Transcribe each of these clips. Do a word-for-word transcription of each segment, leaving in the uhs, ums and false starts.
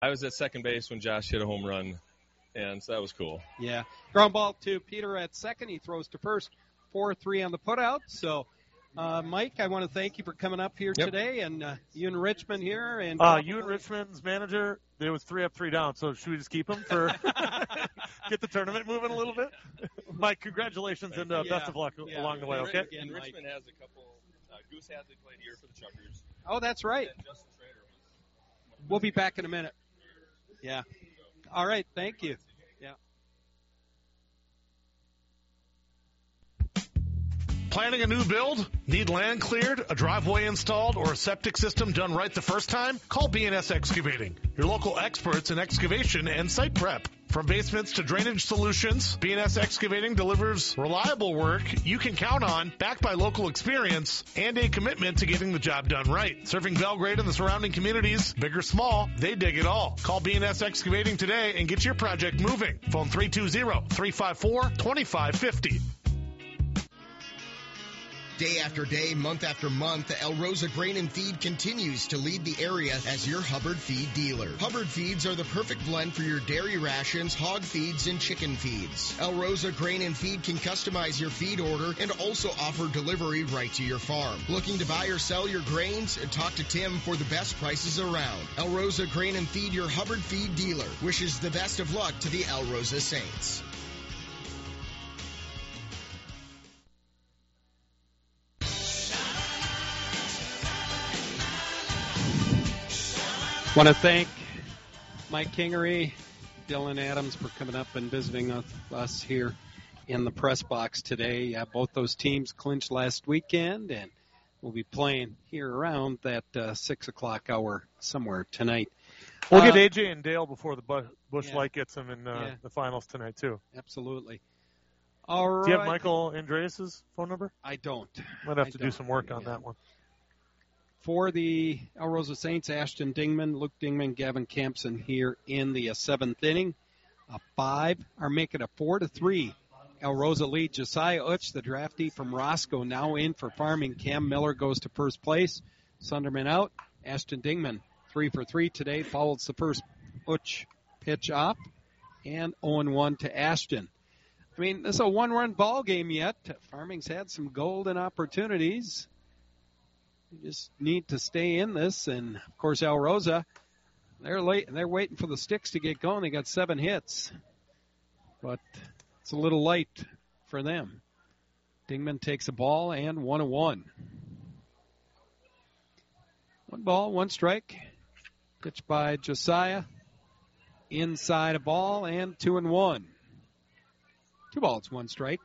I was at second base when Josh hit a home run, and so that was cool. Yeah. Ground ball to Peter at second. He throws to first. four three on the putout. So, uh, Mike, I want to thank you for coming up here yep. today, and uh, you and Richmond here. And uh, you and Richmond's manager, there was three up, three down. So should we just keep him for get the tournament moving a little bit? Mike, congratulations and uh, yeah. best of luck yeah. along the way. Okay. And, and Richmond has a couple. Uh, Goose Hadley played here for the Chuckers. Oh, that's right. And Justin Schrader was. We'll be back in a minute. Yeah. All right. Thank you. Yeah. Planning a new build? Need land cleared, a driveway installed, or a septic system done right the first time? Call B and S Excavating, your local experts in excavation and site prep. From basements to drainage solutions, B and S Excavating delivers reliable work you can count on, backed by local experience and a commitment to getting the job done right. Serving Belgrade and the surrounding communities, big or small, they dig it all. Call B and S Excavating today and get your project moving. Phone three two zero, three five four, two five five zero. Day after day, month after month, El Rosa Grain and Feed continues to lead the area as your Hubbard Feed dealer. Hubbard Feeds are the perfect blend for your dairy rations, hog feeds, and chicken feeds. El Rosa Grain and Feed can customize your feed order and also offer delivery right to your farm. Looking to buy or sell your grains? Talk to Tim for the best prices around. El Rosa Grain and Feed, your Hubbard Feed dealer, wishes the best of luck to the El Rosa Saints. Want to thank Mike Kingery, Dylan Adams for coming up and visiting with us here in the press box today. Uh, both those teams clinched last weekend, and we'll be playing here around that uh, six o'clock hour somewhere tonight. We'll uh, get A J and Dale before the Bush, Bush yeah. Light gets them in uh, Yeah. the finals tonight, too. Absolutely. All right. Do you have Michael Andreas' phone number? I don't. Might have I to don't. do some work on Yeah. that one. For the El Rosa Saints, Ashton Dingman, Luke Dingman, Gavin Campson here in the uh, seventh inning. A five are making a four to three. El Rosa lead. Josiah Utch, the draftee from Roscoe, now in for farming. Cam Miller goes to first place. Sunderman out. Ashton Dingman, three for three today, follows the first Utch pitch up, and oh and one to Ashton. I mean, this is a one-run ball game yet. Farming's had some golden opportunities. You just need to stay in this, and of course, El Rosa, they're late. They're waiting for the sticks to get going. They got seven hits, but it's a little light for them. Dingman takes a ball and one and one. One ball, one strike. Pitched by Josiah. Inside a ball and two and one. Two balls, one strike.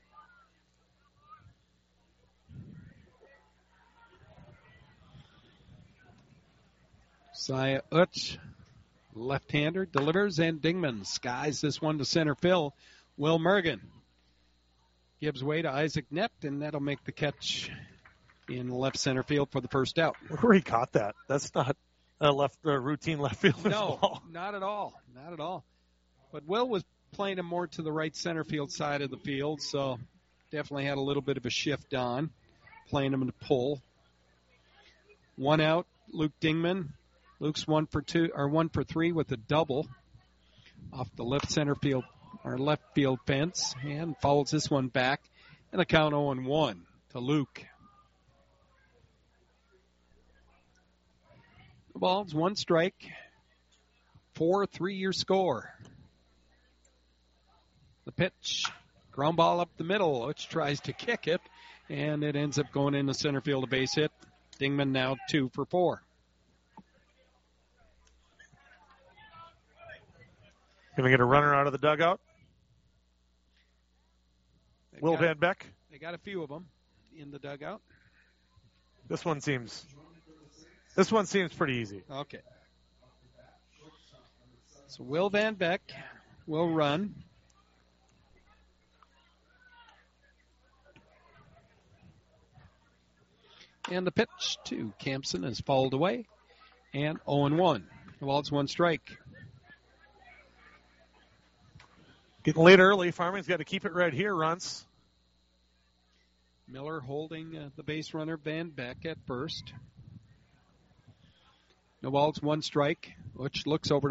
Josiah Utch, left-hander, delivers, and Dingman skies this one to center field. Will Mergen gives way to Isaac Nept, and that'll make the catch in left center field for the first out. Where he caught that? That's not a left a routine left fielder's No, ball. not at all. Not at all. But Will was playing him more to the right center field side of the field, so definitely had a little bit of a shift on, playing him to pull. One out, Luke Dingman. Luke's one for two or one for three with a double off the left center field or left field fence, and follows this one back, and a count oh and one to Luke. The ball's one strike, four three your score. The pitch, ground ball up the middle, which tries to kick it, and it ends up going into center field, a base hit. Dingman now two for four. Going to get a runner out of the dugout. They Will got, Van Beck. They got a few of them in the dugout. This one seems. This one seems pretty easy. Okay. So Will Van Beck will run. And the pitch to Campson is fouled away. And oh and one. Well, it's one strike. Getting late early. Farming's got to keep it right here, Runts. Miller holding uh, the base runner Van Beck at first. No balls, one strike. Butch looks over to